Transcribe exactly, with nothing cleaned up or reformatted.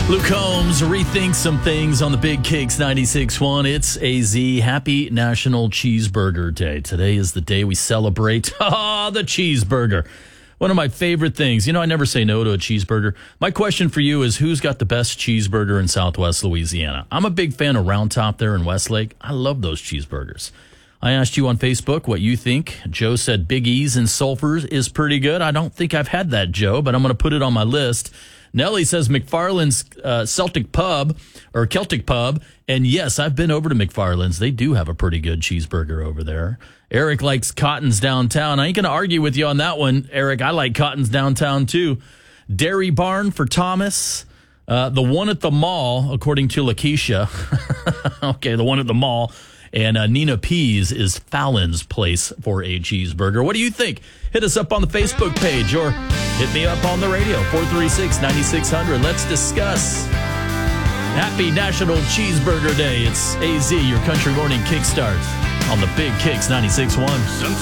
Luke Combs rethinks some things on the Big Kicks ninety-six point one. It's A Z. Happy National Cheeseburger Day. Today is the day we celebrate ah, the cheeseburger. One of my favorite things. You know, I never say no to a cheeseburger. My question for you is, who's got the best cheeseburger in Southwest Louisiana? I'm a big fan of Round Top there in Westlake. I love those cheeseburgers. I asked you on Facebook what you think. Joe said Big E's in Sulphur is pretty good. I don't think I've had that, Joe, but I'm going to put it on my list. Nellie says McFarland's uh, Celtic Pub or Celtic Pub. And yes, I've been over to McFarland's. They do have a pretty good cheeseburger over there. Eric likes Cotton's Downtown. I ain't going to argue with you on that one, Eric. I like Cotton's Downtown too. Dairy Barn for Thomas. Uh, the one at the mall, according to Lakeisha. Okay, the one at the mall. And uh, Nina P's is Fallon's Place for a cheeseburger. What do you think? Hit us up on the Facebook page or hit me up on the radio, four three six, nine six zero zero. Let's discuss. Happy National Cheeseburger Day. It's A Z, your country morning kickstart on the Big Kicks ninety-six point one.